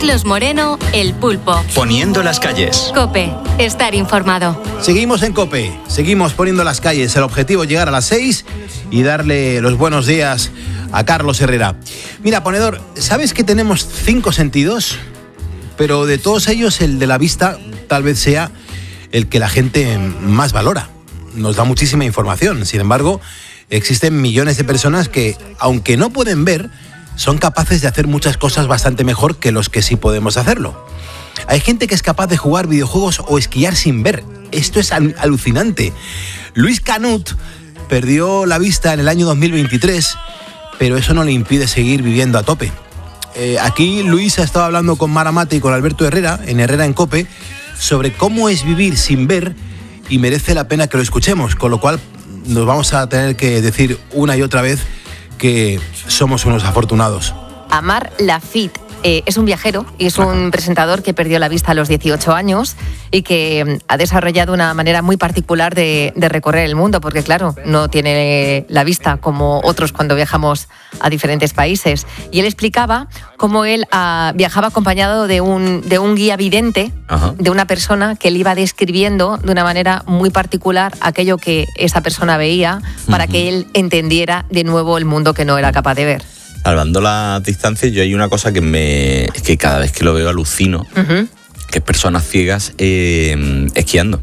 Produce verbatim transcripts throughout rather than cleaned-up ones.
Carlos Moreno, El Pulpo. Poniendo las calles. COPE, estar informado. Seguimos en COPE, seguimos poniendo las calles. El objetivo es llegar a las seis y darle los buenos días a Carlos Herrera. Mira, ponedor, ¿sabes que tenemos cinco sentidos? Pero de todos ellos, el de la vista tal vez sea el que la gente más valora. Nos da muchísima información. Sin embargo, existen millones de personas que, aunque no pueden ver, son capaces de hacer muchas cosas bastante mejor que los que sí podemos hacerlo. Hay gente que es capaz de jugar videojuegos o esquiar sin ver. Esto es al- alucinante. Luis Canut perdió la vista en el año dos mil veintitrés, pero eso no le impide seguir viviendo a tope. Eh, aquí Luis ha estado hablando con Mara Mate y con Alberto Herrera, en Herrera en COPE, sobre cómo es vivir sin ver, y merece la pena que lo escuchemos, con lo cual nos vamos a tener que decir una y otra vez que somos unos afortunados. Amar Lafitte eh, es un viajero y es un presentador que perdió la vista a los dieciocho años y que ha desarrollado una manera muy particular de, de recorrer el mundo, porque claro, no tiene la vista como otros cuando viajamos a diferentes países. Y él explicaba cómo él uh, viajaba acompañado de un, de un guía vidente, Ajá. de una persona que le iba describiendo de una manera muy particular aquello que esa persona veía para uh-huh. que él entendiera de nuevo el mundo que no era capaz de ver. Salvando las distancias, yo hay una cosa que me que cada vez que lo veo alucino, uh-huh. que es personas ciegas eh, esquiando.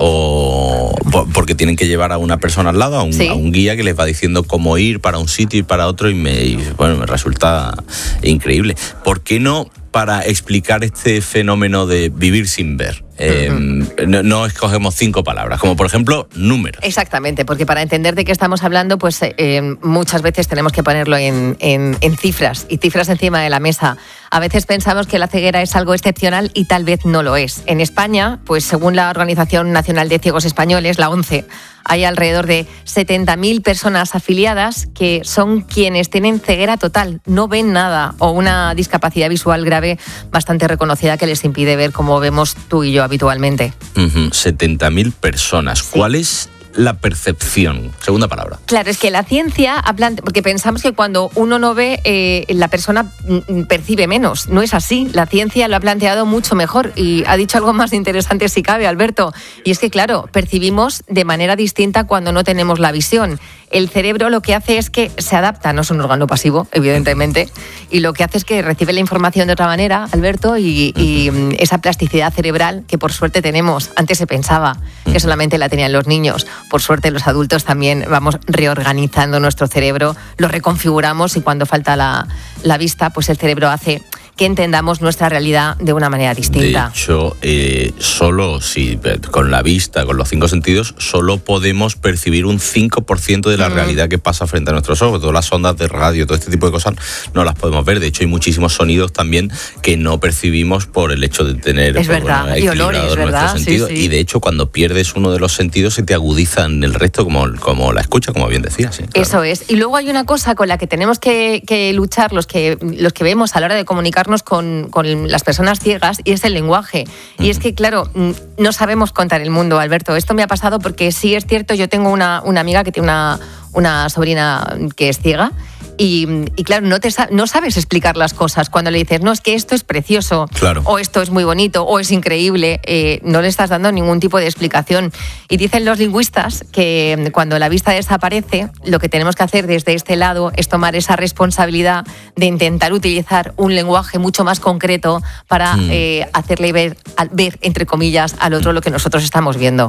O porque tienen que llevar a una persona al lado, a un, ¿Sí? a un guía que les va diciendo cómo ir para un sitio y para otro, y me, y, bueno, me resulta increíble. ¿Por qué no para explicar este fenómeno de vivir sin ver? Eh, uh-huh. no, no escogemos cinco palabras, como por ejemplo números. Exactamente, porque para entender de qué estamos hablando, pues eh, muchas veces tenemos que ponerlo en, en, en cifras y cifras encima de la mesa. A veces pensamos que la ceguera es algo excepcional y tal vez no lo es. En España, pues según la Organización Nacional de Ciegos Españoles, la ONCE, hay alrededor de setenta mil personas afiliadas que son quienes tienen ceguera total, no ven nada, o una discapacidad visual grave bastante reconocida que les impide ver como vemos tú y yo habitualmente. Uh-huh. setenta mil personas. Sí. ¿Cuál es la percepción? Segunda palabra. Claro, es que la ciencia ha plante... porque pensamos que cuando uno no ve, eh, la persona percibe menos. No es así. La ciencia lo ha planteado mucho mejor y ha dicho algo más interesante si cabe, Alberto. Y es que, claro, percibimos de manera distinta cuando no tenemos la visión. El cerebro lo que hace es que se adapta, no es un órgano pasivo, evidentemente, y lo que hace es que recibe la información de otra manera, Alberto, y, y esa plasticidad cerebral que por suerte tenemos. Antes se pensaba que solamente la tenían los niños. Por suerte los adultos también vamos reorganizando nuestro cerebro, lo reconfiguramos y cuando falta la, la vista, pues el cerebro hace que entendamos nuestra realidad de una manera distinta. De hecho, eh, solo si con la vista, con los cinco sentidos, solo podemos percibir un cinco por ciento de la mm. realidad que pasa frente a nuestros ojos. Todas las ondas de radio, todo este tipo de cosas no las podemos ver. De hecho, hay muchísimos sonidos también que no percibimos por el hecho de tener es verdad. Bueno, y olores, ¿verdad? Sí, sí. Y de hecho, cuando pierdes uno de los sentidos, se te agudizan el resto, como, como la escucha, como bien decías. Sí, claro. Eso es. Y luego hay una cosa con la que tenemos que, que luchar los que, los que vemos a la hora de comunicar Con, con las personas ciegas, y es el lenguaje. Y es que, claro, no sabemos contar el mundo, Alberto. Esto me ha pasado porque sí es cierto, yo tengo una, una amiga que tiene una, una sobrina que es ciega. Y, y claro, no, te, no sabes explicar las cosas cuando le dices, no, es que esto es precioso, claro. o esto es muy bonito, o es increíble, eh, no le estás dando ningún tipo de explicación. Y dicen los lingüistas que cuando la vista desaparece, lo que tenemos que hacer desde este lado es tomar esa responsabilidad de intentar utilizar un lenguaje mucho más concreto para mm. eh, hacerle ver, ver, entre comillas, al otro lo que nosotros estamos viendo.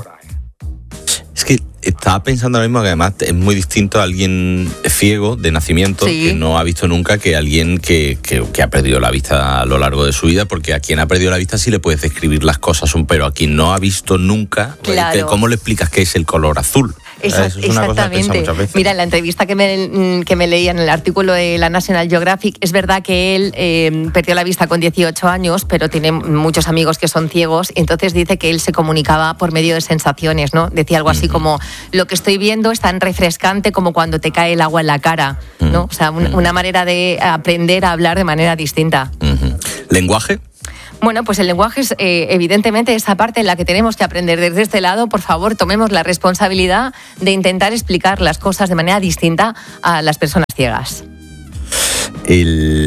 Es que estaba pensando ahora mismo que además es muy distinto a alguien ciego de nacimiento, sí. que no ha visto nunca, que alguien que, que, que ha perdido la vista a lo largo de su vida, porque a quien ha perdido la vista sí le puedes describir las cosas, pero a quien no ha visto nunca, claro. ¿cómo le explicas qué es el color azul? Exact, Eso es una exactamente. Cosa que muchas veces. Mira, en la entrevista que me, que me leía en el artículo de la National Geographic, es verdad que él eh, perdió la vista con dieciocho años, pero tiene muchos amigos que son ciegos, y entonces dice que él se comunicaba por medio de sensaciones, ¿no? Decía algo así uh-huh. como, lo que estoy viendo es tan refrescante como cuando te cae el agua en la cara, ¿no? Uh-huh. O sea, un, una manera de aprender a hablar de manera distinta. Uh-huh. ¿Lenguaje? Bueno, pues el lenguaje es eh, evidentemente esa parte en la que tenemos que aprender desde este lado. Por favor, tomemos la responsabilidad de intentar explicar las cosas de manera distinta a las personas ciegas. El...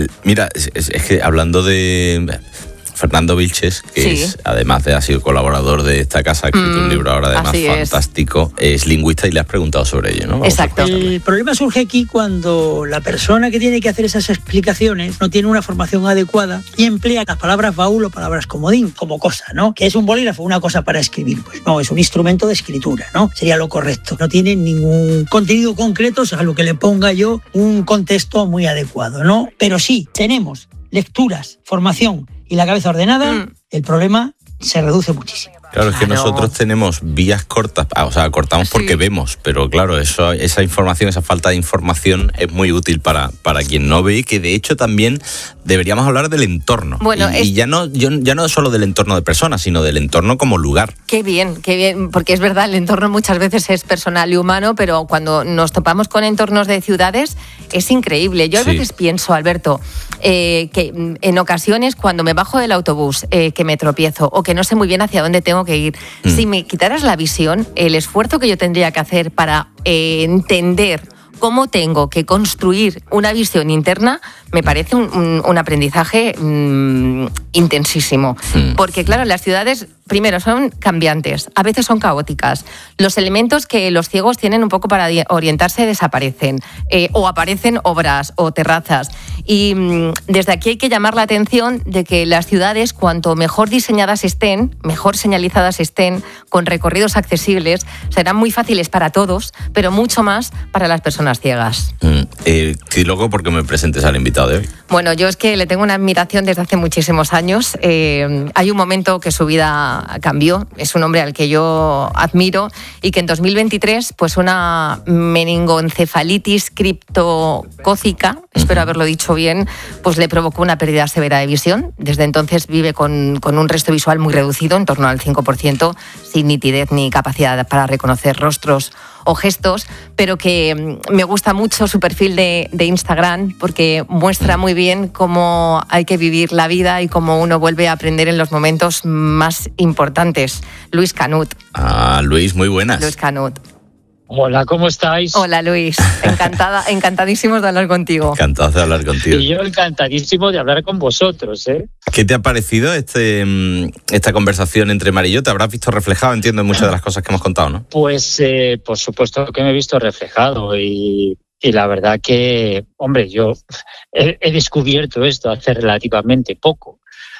Mira, es, es, es que hablando de Fernando Vilches, que sí. es, además de ha sido colaborador de esta casa, ha escrito mm, un libro ahora además fantástico, es. es lingüista y le has preguntado sobre ello, ¿no? Vamos Exacto. El problema surge aquí cuando la persona que tiene que hacer esas explicaciones no tiene una formación adecuada y emplea las palabras baúl o palabras comodín como cosa, ¿no? Que es un bolígrafo, una cosa para escribir. Pues no, es un instrumento de escritura, ¿no? Sería lo correcto. No tiene ningún contenido concreto, salvo que le ponga yo un contexto muy adecuado, ¿no? Pero sí, tenemos lecturas, formación y la cabeza ordenada, mm. el problema se reduce muchísimo. Claro, es que claro. nosotros tenemos vías cortas, o sea, cortamos porque sí. vemos, pero claro, eso, esa información, esa falta de información es muy útil para, para quien no ve, que de hecho también deberíamos hablar del entorno. Bueno, y, es... y ya no yo, ya no solo del entorno de personas, sino del entorno como lugar. Qué bien, qué bien, porque es verdad, el entorno muchas veces es personal y humano, pero cuando nos topamos con entornos de ciudades es increíble. Yo a veces sí. pienso, Alberto, eh, que en ocasiones cuando me bajo del autobús, eh, que me tropiezo o que no sé muy bien hacia dónde tengo que ir, mm. si me quitaras la visión, el esfuerzo que yo tendría que hacer para eh, entender cómo tengo que construir una visión interna, me parece un, un, un aprendizaje mmm, intensísimo. Mm. Porque, claro, las ciudades, primero, son cambiantes, a veces son caóticas. Los elementos que los ciegos tienen un poco para orientarse desaparecen. Eh, o aparecen obras o terrazas. Y mmm, desde aquí hay que llamar la atención de que las ciudades, cuanto mejor diseñadas estén, mejor señalizadas estén, con recorridos accesibles, serán muy fáciles para todos, pero mucho más para las personas ciegas. Mm. Eh, estoy loco porque me presentes al invitado de hoy. Bueno, yo es que le tengo una admiración desde hace muchísimos años. Eh, hay un momento que su vida cambió. Es un hombre al que yo admiro y que en dos mil veintitrés, pues una meningoencefalitis criptocócica, uh-huh. espero haberlo dicho bien, pues le provocó una pérdida severa de visión. Desde entonces vive con, con un resto visual muy reducido, en torno al cinco por ciento, sin nitidez ni capacidad para reconocer rostros o gestos, pero que me gusta mucho su perfil de, de Instagram porque muestra muy bien cómo hay que vivir la vida y cómo uno vuelve a aprender en los momentos más importantes. Luis Canut. Ah, Luis, muy buenas. Luis Canut. Hola, ¿cómo estáis? Hola, Luis. Encantada, encantadísimos de hablar contigo. Encantado de hablar contigo. Y yo encantadísimo de hablar con vosotros, ¿eh? ¿Qué te ha parecido este, esta conversación entre Mar y yo? ¿Te habrás visto reflejado, entiendo, en muchas de las cosas que hemos contado, no? Pues, eh, por supuesto que me he visto reflejado y, y la verdad que, hombre, yo he, he descubierto esto hace relativamente poco.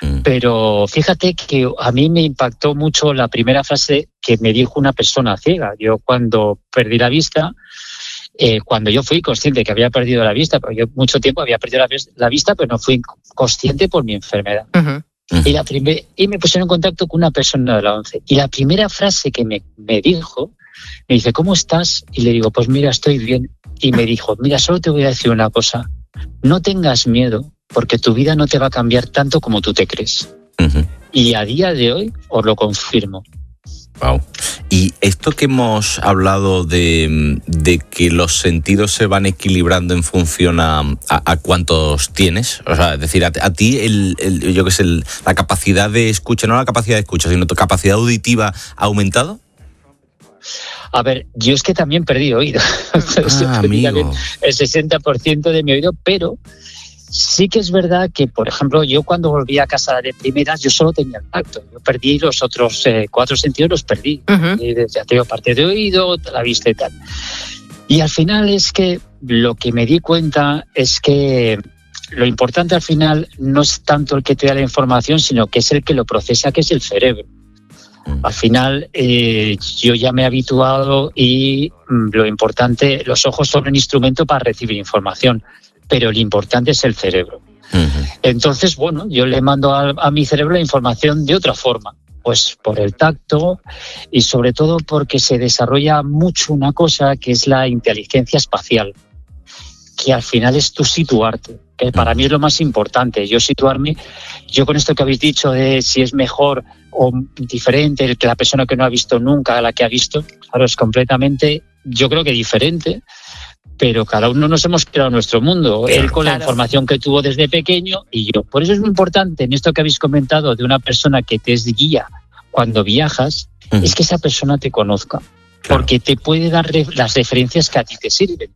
Pero fíjate que a mí me impactó mucho la primera frase que me dijo una persona ciega. Yo cuando perdí la vista, eh, cuando yo fui consciente que había perdido la vista, porque yo mucho tiempo había perdido la, la vista, pero no fui consciente por mi enfermedad. Uh-huh. Uh-huh. Y, la primer, y me pusieron en contacto con una persona de la ONCE. Y la primera frase que me, me dijo, me dice, ¿cómo estás? Y le digo, pues mira, estoy bien. Y me dijo, mira, solo te voy a decir una cosa. No tengas miedo, porque tu vida no te va a cambiar tanto como tú te crees. Uh-huh. Y a día de hoy os lo confirmo. Wow. Y esto que hemos hablado de, de que los sentidos se van equilibrando en función a, a, a cuántos tienes, o sea, es decir, a, a ti el, el, yo que sé, el, la capacidad de escucha, no la capacidad de escucha, sino tu capacidad auditiva ha aumentado. A ver, yo es que también perdí oído. Ah, amigo. El sesenta por ciento de mi oído, pero sí que es verdad que, por ejemplo, yo cuando volví a casa de primeras, yo solo tenía el tacto. Yo perdí los otros eh, cuatro sentidos, los perdí. Uh-huh. Y ya tengo parte de oído, la vista y tal. Y al final es que lo que me di cuenta es que lo importante al final no es tanto el que te da la información, sino que es el que lo procesa, que es el cerebro. Al final eh, yo ya me he habituado y mm, lo importante, los ojos son un instrumento para recibir información, pero lo importante es el cerebro. Uh-huh. Entonces, bueno, yo le mando a, a mi cerebro la información de otra forma, pues por el tacto y sobre todo porque se desarrolla mucho una cosa que es la inteligencia espacial, que al final es tú situarte, que para mí es lo más importante, yo situarme. Yo con esto que habéis dicho de si es mejor o diferente que la persona que no ha visto nunca a la que ha visto, claro, es completamente, yo creo que diferente, pero cada uno nos hemos creado nuestro mundo, claro, él con claro. la información que tuvo desde pequeño y yo. Por eso es muy importante en esto que habéis comentado de una persona que te es guía cuando viajas, uh-huh. es que esa persona te conozca, claro. porque te puede dar re- las referencias que a ti te sirven.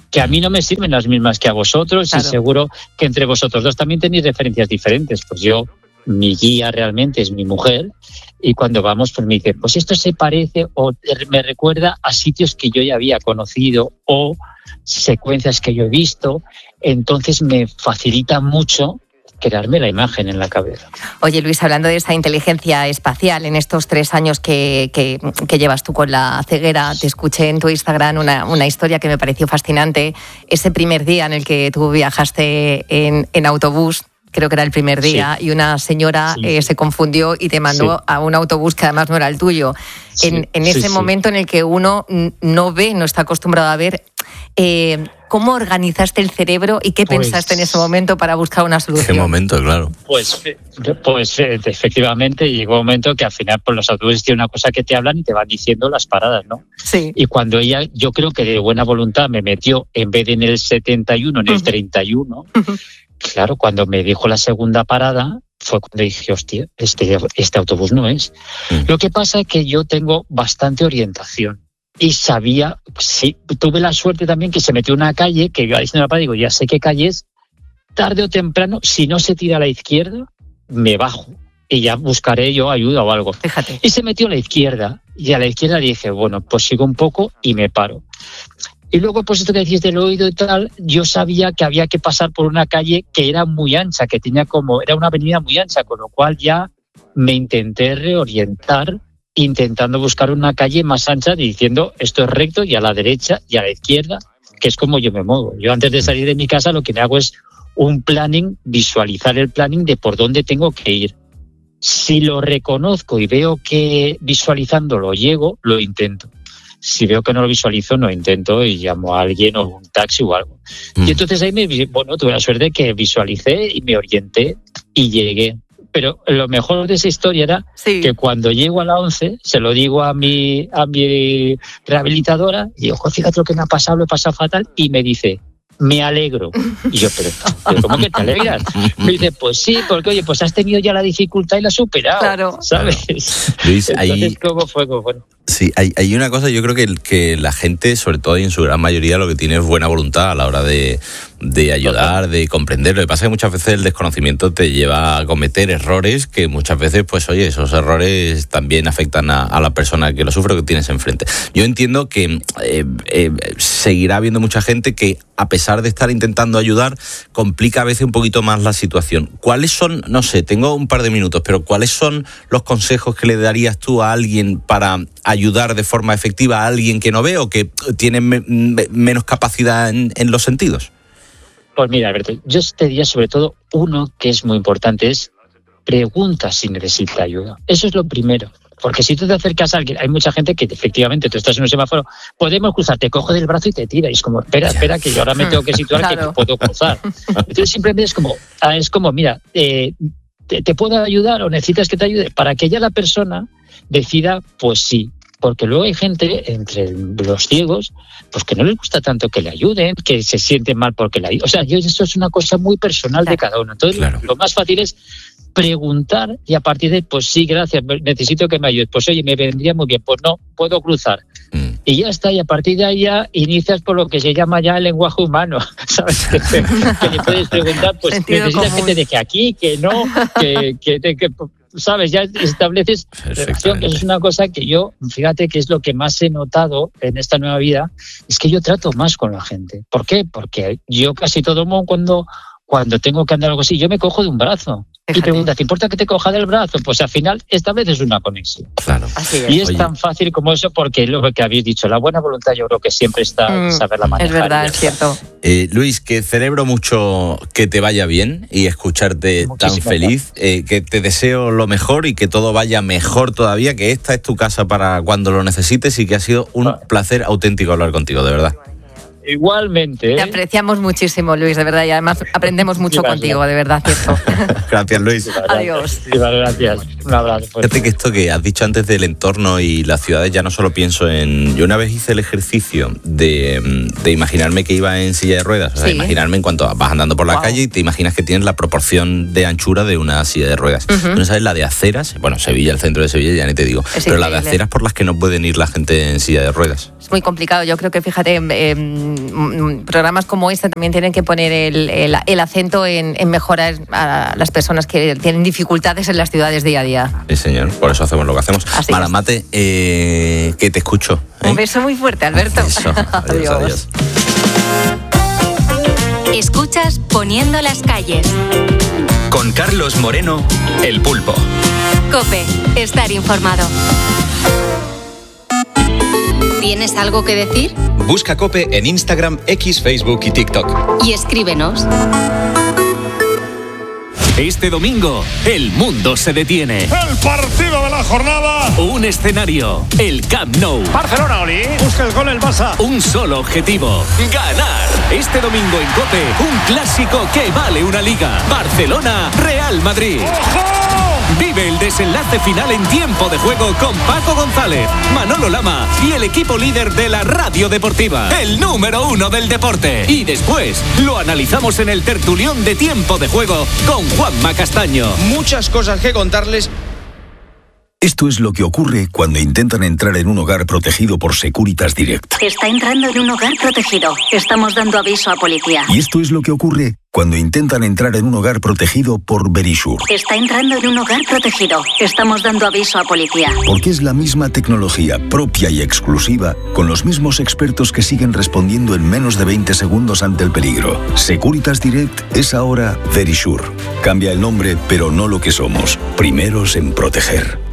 que a mí no me sirven las mismas que a vosotros, claro. Y seguro que entre vosotros dos también tenéis referencias diferentes. Pues yo, mi guía realmente es mi mujer, y cuando vamos pues me dice, pues esto se parece o me recuerda a sitios que yo ya había conocido o secuencias que yo he visto, entonces me facilita mucho crearme la imagen en la cabeza. Oye, Luis, hablando de esa inteligencia espacial, en estos tres años que, que, que llevas tú con la ceguera, te escuché en tu Instagram una, una historia que me pareció fascinante. Ese primer día en el que tú viajaste en, en autobús, creo que era el primer día, sí. Y una señora sí. eh, se confundió y te mandó sí. a un autobús que además no era el tuyo. Sí. En, en ese sí, momento sí. en el que uno no ve, no está acostumbrado a ver, eh, ¿cómo organizaste el cerebro y qué pues, pensaste en ese momento para buscar una solución? ¿Qué momento, claro? Pues, pues efectivamente llegó un momento que al final pues, los autobuses tienen una cosa que te hablan y te van diciendo las paradas, ¿no? Sí. Y cuando ella, yo creo que de buena voluntad me metió, en vez de en el setenta y uno, en el treinta y uno, uh-huh. Claro, cuando me dijo la segunda parada, fue cuando dije, hostia, este, este autobús no es. Mm. Lo que pasa es que yo tengo bastante orientación y sabía, sí, tuve la suerte también que se metió en una calle que iba diciendo a la parada, digo, ya sé qué calle es, tarde o temprano, si no se tira a la izquierda, me bajo y ya buscaré yo ayuda o algo. Fíjate. Y se metió a la izquierda y a la izquierda dije, bueno, pues sigo un poco y me paro. Y luego, pues esto que decís del oído y tal, yo sabía que había que pasar por una calle que era muy ancha, que tenía como, era una avenida muy ancha, con lo cual ya me intenté reorientar, intentando buscar una calle más ancha, diciendo esto es recto y a la derecha y a la izquierda, que es como yo me muevo. Yo antes de salir de mi casa lo que me hago es un planning, visualizar el planning de por dónde tengo que ir. Si lo reconozco y veo que visualizándolo llego, lo intento. Si veo que no lo visualizo, no intento y llamo a alguien o un taxi o algo. Mm. Y entonces ahí me, bueno, tuve la suerte que visualicé y me orienté y llegué. Pero lo mejor de esa historia era sí. que cuando llego a la once, se lo digo a mi, a mi rehabilitadora, y digo, fíjate lo que me ha pasado, lo he pasado fatal, y me dice, me alegro. Y yo, pero, pero ¿cómo que te alegras? Me dice, pues sí, porque oye, pues has tenido ya la dificultad y la has superado, claro. ¿sabes? Claro. Luis, entonces, ahí... ¿cómo fue? ¿Cómo fue? Sí, hay, hay una cosa, yo creo que, que la gente, sobre todo y en su gran mayoría, lo que tiene es buena voluntad a la hora de, de ayudar, de comprender. Lo que pasa es que muchas veces el desconocimiento te lleva a cometer errores que muchas veces, pues oye, esos errores también afectan a, a la persona que lo sufre o que tienes enfrente. Yo entiendo que eh, eh, seguirá habiendo mucha gente que, a pesar de estar intentando ayudar, complica a veces un poquito más la situación. ¿Cuáles son, no sé, tengo un par de minutos, pero cuáles son los consejos que le darías tú a alguien para ayudar de forma efectiva a alguien que no ve o que tiene me, me, menos capacidad en, en los sentidos? Pues mira, Alberto, yo te diría sobre todo uno que es muy importante, es pregunta si necesita ayuda. Eso es lo primero. Porque si tú te acercas a alguien, hay mucha gente que efectivamente tú estás en un semáforo, podemos cruzar, te cojo del brazo y te tira. Y es como, espera, espera, que yo ahora me tengo que situar claro. que puedo cruzar. Entonces simplemente es como, es como mira, eh, te, ¿te puedo ayudar o necesitas que te ayude? Para que ya la persona decida, pues sí. Porque luego hay gente entre los ciegos pues que no les gusta tanto que le ayuden, que se sienten mal porque le ayuden. O sea, yo, eso es una cosa muy personal claro. de cada uno. Entonces, claro. lo más fácil es preguntar y a partir de, pues sí, gracias, necesito que me ayudes. Pues oye, me vendría muy bien. Pues no, puedo cruzar. Mm. Y ya está, y a partir de ahí ya inicias por lo que se llama ya el lenguaje humano, ¿sabes? Que, que, que le puedes preguntar, pues Sentido necesitas común. Que te deje aquí, que no, que... que, que, que ¿sabes? Ya estableces relación, que es una cosa que yo, fíjate que es lo que más he notado en esta nueva vida, es que yo trato más con la gente. ¿Por qué? Porque yo casi todo el mundo cuando, cuando tengo que andar algo así, yo me cojo de un brazo. Fíjate. Y pregunta, ¿te importa que te coja del brazo? Pues al final estableces una conexión. Claro. Así es. Y es Oye. tan fácil como eso, porque lo que habéis dicho, la buena voluntad yo creo que siempre está en mm, saberla manejar. Es verdad, es cierto. Eh, Luis, que celebro mucho que te vaya bien y escucharte Muchísimas tan feliz, eh, que te deseo lo mejor y que todo vaya mejor todavía, que esta es tu casa para cuando lo necesites y que ha sido un ah. placer auténtico hablar contigo, de verdad. Igualmente. ¿eh? Te apreciamos muchísimo, Luis, de verdad, y además aprendemos mucho sí, contigo, de verdad, cierto. Gracias, Luis. Sí, Adiós. Sí, gracias. Un abrazo. Fíjate que esto que has dicho antes del entorno y las ciudades, ya no solo pienso en... Yo una vez hice el ejercicio de, de imaginarme que iba en silla de ruedas, o sea, sí. imaginarme en cuanto vas andando por la wow. calle y te imaginas que tienes la proporción de anchura de una silla de ruedas. Uh-huh. ¿No sabes la de aceras? Bueno, Sevilla, el centro de Sevilla, ya ni te digo. Es pero increíble. La de aceras por las que no pueden ir la gente en silla de ruedas. Es muy complicado. Yo creo que, fíjate, eh, programas como este también tienen que poner el, el, el acento en, en mejorar a las personas que tienen dificultades en las ciudades día a día. Sí, señor, por eso hacemos lo que hacemos. Así Maramate, eh, que te escucho. ¿eh? Un beso muy fuerte, Alberto. Un beso. Adiós, adiós. adiós. Escuchas Poniendo las calles. Con Carlos Moreno, El Pulpo. COPE, estar informado. ¿Tienes algo que decir? Busca COPE en Instagram, X, Facebook y TikTok. Y escríbenos. Este domingo, el mundo se detiene. El partido de la jornada. Un escenario, el Camp Nou. Barcelona, Oli. Busca el gol el Barça. Un solo objetivo, ganar. Este domingo en COPE, un clásico que vale una liga. Barcelona, Real Madrid. ¡Ojo! Vive el desenlace final en tiempo de juego con Paco González, Manolo Lama y el equipo líder de la radio deportiva, el número uno del deporte. Y después lo analizamos en el tertulión de tiempo de juego con Juanma Castaño. Muchas cosas que contarles. Esto es lo que ocurre cuando intentan entrar en un hogar protegido por Securitas Direct. Está entrando en un hogar protegido. Estamos dando aviso a policía. Y esto es lo que ocurre cuando intentan entrar en un hogar protegido por Verisure. Está entrando en un hogar protegido. Estamos dando aviso a policía. Porque es la misma tecnología propia y exclusiva, con los mismos expertos que siguen respondiendo en menos de veinte segundos ante el peligro. Securitas Direct es ahora Verisure. Cambia el nombre, pero no lo que somos. Primeros en proteger.